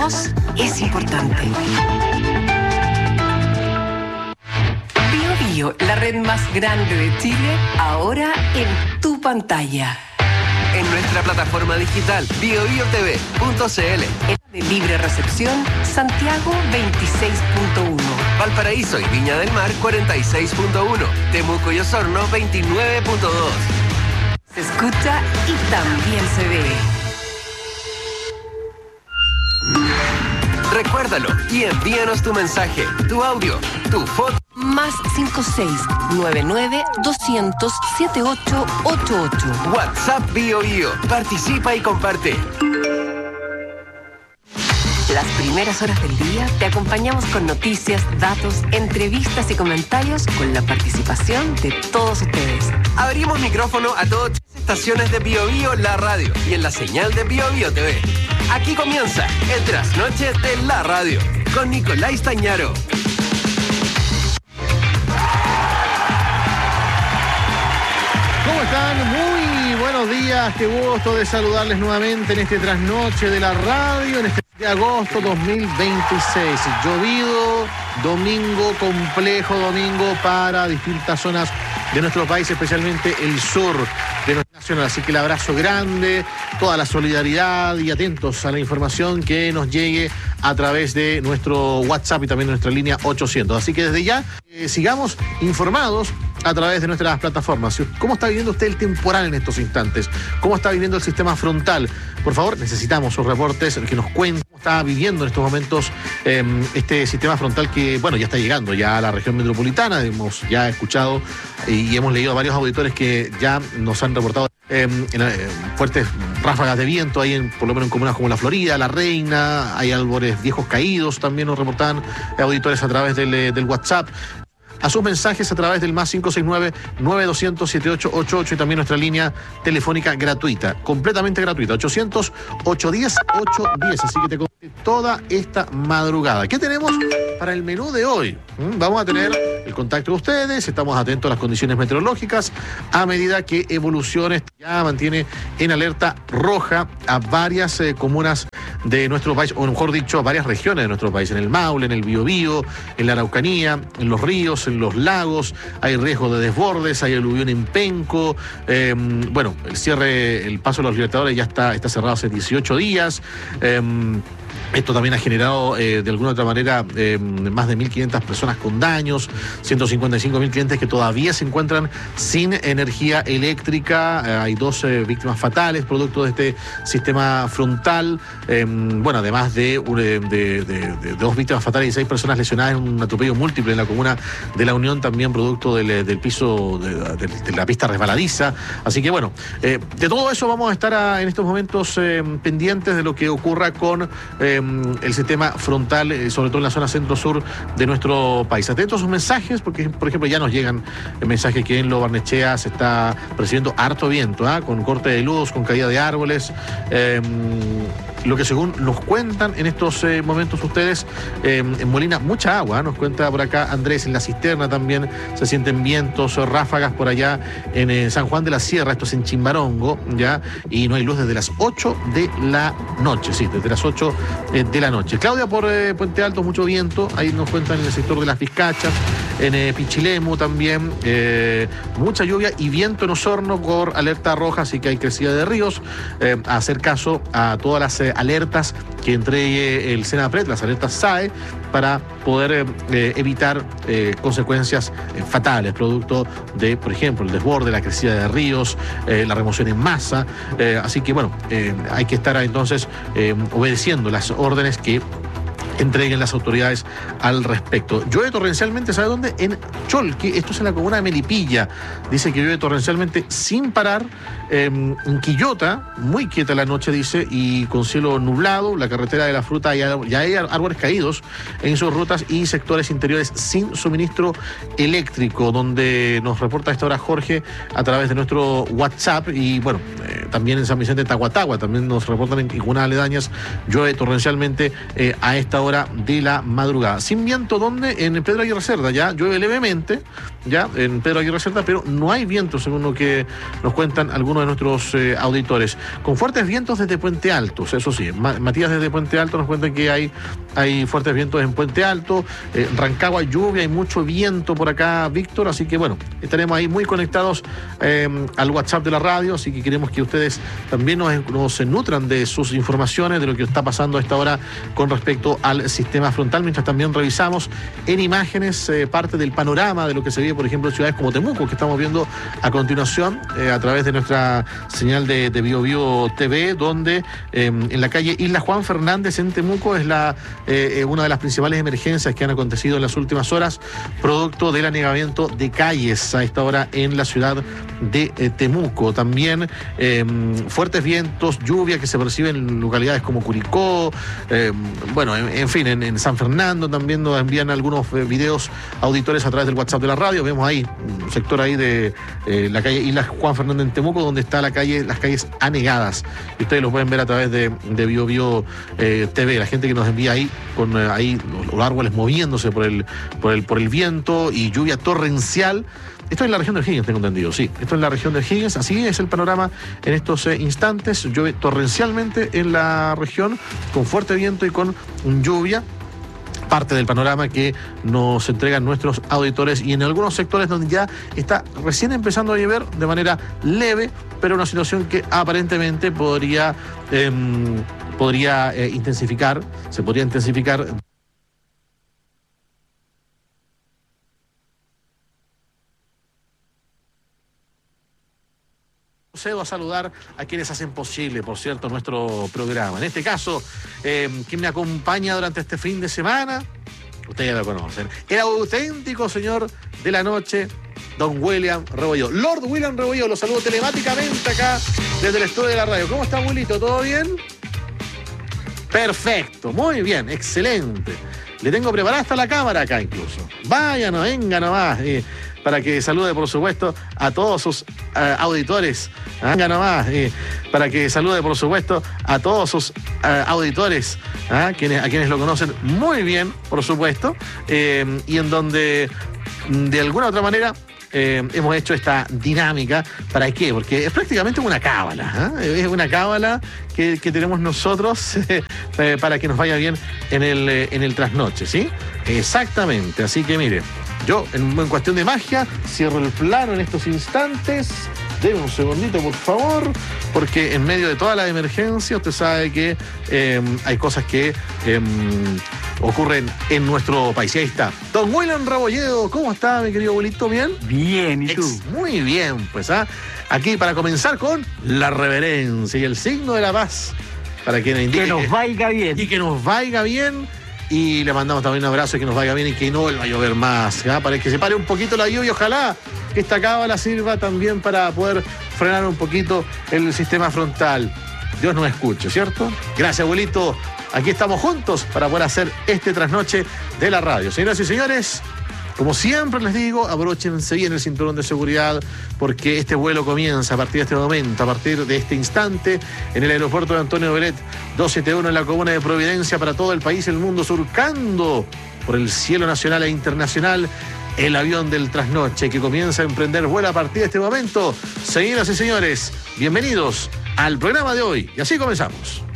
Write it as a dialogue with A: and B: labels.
A: voz es importante. Bio Bio, la red más grande de Chile, ahora en tu pantalla.
B: En nuestra plataforma digital biobiotv.cl.
A: De libre recepción, Santiago 26.1.
B: Valparaíso y Viña del Mar 46.1. Temuco y Osorno 29.2.
A: Se escucha y también se ve.
B: Recuérdalo y envíanos tu mensaje, tu audio, tu foto.
A: Más 5699-200-7888.
B: WhatsApp Bio Bio. Participa y comparte.
A: Las primeras horas del día te acompañamos con noticias, datos, entrevistas y comentarios con la participación de todos ustedes.
B: Abrimos micrófono a todas las estaciones de Bio Bio, la radio y en la señal de Bio Bio TV. Aquí comienza el Trasnoche de la Radio con Nicolás Tañaro.
C: ¿Cómo están? Muy buenos días, qué gusto de saludarles nuevamente en este Trasnoche de la Radio, en este de agosto 2026. Llovido, domingo, complejo domingo para distintas zonas de nuestro país, especialmente el sur de nuestra nación. Así que el abrazo grande, toda la solidaridad y atentos a la información que nos llegue a través de nuestro WhatsApp y también de nuestra línea 800. Así que desde ya sigamos informados a través de nuestras plataformas. ¿Cómo está viviendo usted el temporal en estos instantes? ¿Cómo está viviendo el sistema frontal? Por favor, necesitamos sus reportes que nos cuenten cómo está viviendo en estos momentos este sistema frontal que, bueno, ya está llegando ya a la región metropolitana. Hemos ya escuchado y hemos leído a varios auditores que ya nos han reportado fuertes ráfagas de viento ahí por lo menos en comunas como La Florida, La Reina, hay árboles viejos caídos, también nos reportan auditores a través del WhatsApp. A sus mensajes a través del más 569-9200-7888 y también nuestra línea telefónica gratuita, completamente gratuita, 800-810-810. Así que te conté toda esta madrugada. ¿Qué tenemos para el menú de hoy? Vamos a tener el contacto de ustedes, estamos atentos a las condiciones meteorológicas a medida que evoluciones ya mantiene en alerta roja a varias comunas de nuestro país, o mejor dicho, a varias regiones de nuestro país, en el Maule, en el Biobío, en la Araucanía, en los ríos, en los lagos, hay riesgo de desbordes, hay aluvión en Penco, bueno, el paso de los Libertadores ya está cerrado hace 18 días, esto también ha generado, de alguna u otra manera, más de 1.500 personas con daños, 155.000 clientes que todavía se encuentran sin energía eléctrica. Hay 2 víctimas fatales producto de este sistema frontal. Bueno, además de 2 víctimas fatales y 6 personas lesionadas en un atropello múltiple en la comuna de La Unión, también producto del piso de la pista resbaladiza. Así que, bueno, de todo eso vamos a estar en estos momentos pendientes de lo que ocurra con el sistema frontal, sobre todo en la zona centro-sur de nuestro país. Atentos a sus mensajes, porque, por ejemplo, ya nos llegan mensajes que en Lo Barnechea se está percibiendo harto viento, con corte de luz, con caída de árboles. Lo que según nos cuentan en estos momentos ustedes, en Molina, mucha agua, nos cuenta por acá Andrés, en La Cisterna también se sienten vientos, ráfagas por allá en San Juan de la Sierra, esto es en Chimbarongo, ya, y no hay luz desde las 8 de la noche, sí, desde las 8 de la noche. Claudia, por Puente Alto, mucho viento, ahí nos cuentan en el sector de Las Vizcachas, en Pichilemu también, mucha lluvia y viento en Osorno por alerta roja, así que hay crecida de ríos, a hacer caso a todas las alertas que entregue el Senapred, las alertas SAE, para poder evitar consecuencias fatales, producto de, por ejemplo, el desborde, la crecida de ríos, la remoción en masa. Así que, bueno, hay que estar entonces obedeciendo las órdenes que entreguen las autoridades al respecto. Llueve torrencialmente, ¿sabe dónde? En Cholque, esto es en la comuna de Melipilla. Dice que llueve torrencialmente sin parar. En Quillota, muy quieta la noche, dice, y con cielo nublado. La carretera de la Fruta, ya hay árboles caídos en sus rutas y sectores interiores sin suministro eléctrico, donde nos reporta a esta hora Jorge a través de nuestro WhatsApp. Y bueno, también en San Vicente de Tahuatahua, también nos reportan en comunas aledañas, llueve torrencialmente a esta hora de la madrugada. Sin viento, ¿dónde? En Pedro Aguirre Cerda, ya llueve levemente, ya en Pedro Aguirre Cerda, pero no hay viento, según lo que nos cuentan algunos de nuestros auditores. Con fuertes vientos desde Puente Alto, eso sí, Matías desde Puente Alto nos cuenta que hay fuertes vientos en Puente Alto, Rancagua, lluvia, hay mucho viento por acá, Víctor, así que bueno, estaremos ahí muy conectados al WhatsApp de la radio, así que queremos que ustedes también nos nutran de sus informaciones, de lo que está pasando a esta hora con respecto al sistema frontal, mientras también revisamos en imágenes parte del panorama de lo que se vive, por ejemplo, en ciudades como Temuco, que estamos viendo a continuación a través de nuestra señal de Bio Bio TV, donde en la calle Isla Juan Fernández en Temuco es una de las principales emergencias que han acontecido en las últimas horas, producto del anegamiento de calles a esta hora en la ciudad de Temuco. También fuertes vientos, lluvia que se perciben en localidades como Curicó, en fin, en San Fernando también nos envían algunos videos auditores a través del WhatsApp de la radio. Vemos ahí un sector ahí de la calle Isla Juan Fernández en Temuco, donde está las calles anegadas, y ustedes lo pueden ver a través de Bio Bio TV, la gente que nos envía ahí con ahí los árboles moviéndose por el viento y lluvia torrencial. Esto es en la región de O'Higgins, tengo entendido, sí. Esto es en la región de O'Higgins, así es el panorama en estos instantes. Llueve torrencialmente en la región, con fuerte viento y con lluvia. Parte del panorama que nos entregan nuestros auditores, y en algunos sectores donde ya está recién empezando a llover de manera leve, pero una situación que aparentemente se podría intensificar. Procedo a saludar a quienes hacen posible, por cierto, nuestro programa. En este caso, quien me acompaña durante este fin de semana, ustedes ya lo conocen, el auténtico señor de la noche, don William Rebolledo. Lord William Rebolledo, lo saludo telemáticamente acá desde el estudio de la radio. ¿Cómo está, abuelito? ¿Todo bien? Perfecto, muy bien, excelente. Le tengo preparada hasta la cámara acá incluso. Váyanos, venga nomás. Para que salude, por supuesto, a todos sus auditores. Venga nomás, para que salude, por supuesto, a todos sus auditores, a quienes lo conocen muy bien, por supuesto, y en donde, de alguna u otra manera, hemos hecho esta dinámica. ¿Para qué? Porque es prácticamente una cábala, es una cábala que tenemos nosotros para que nos vaya bien en el trasnoche, ¿sí? Exactamente, así que mire, yo en cuestión de magia cierro el plano en estos instantes. Deme un segundito, por favor, porque en medio de toda la emergencia usted sabe que hay cosas que ocurren en nuestro país. Y ahí está. Don William Rebolledo, ¿cómo está, mi querido abuelito? ¿Bien?
D: Bien, ¿y tú?
C: Muy bien, pues, aquí para comenzar con la reverencia y el signo de la paz, para que nos indique
D: que nos vaya bien.
C: Y que nos vaya bien. Y le mandamos también un abrazo, y que nos vaya bien y que no vuelva a llover más, para que se pare un poquito la lluvia. Ojalá que esta cábala sirva también para poder frenar un poquito el sistema frontal. Dios nos escuche, ¿cierto? Gracias, abuelito. Aquí estamos juntos para poder hacer este trasnoche de la radio. Señoras y señores, como siempre les digo, abróchense bien el cinturón de seguridad, porque este vuelo comienza a partir de este momento, a partir de este instante, en el aeropuerto de Antonio Belet 271 en la comuna de Providencia, para todo el país y el mundo, surcando por el cielo nacional e internacional el avión del trasnoche, que comienza a emprender vuelo a partir de este momento. Señoras y señores, bienvenidos al programa de hoy, y así comenzamos.